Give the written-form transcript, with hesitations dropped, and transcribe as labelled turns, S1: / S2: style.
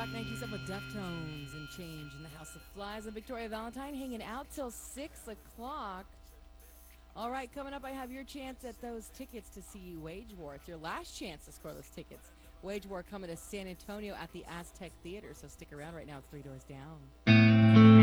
S1: Black 97 with Deftones and Change in the House of Flies. And Victoria Valentine hanging out till 6 o'clock. All right, coming up, I have your chance at those tickets to see Wage War. It's your last chance to score those tickets. Wage War coming to San Antonio at the Aztec Theater, so stick around right now. It's Three Doors Down.